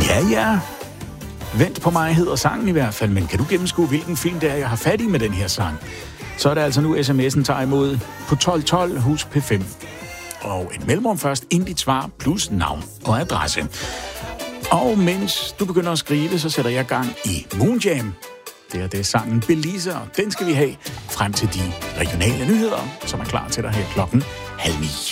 Ja. Vent på mig hedder sangen i hvert fald, men kan du gennemskue, hvilken film det er, jeg har fat i med den her sang? Så er det altså nu, sms'en tager imod på 1212, husk P5. Og et mellemrum først, ind dit svar, plus navn og adresse. Og mens du begynder at skrive, så sætter jeg gang i Moonjam. Det er sangen Belisa, og den skal vi have frem til de regionale nyheder, som er klar til dig her klokken 8:30.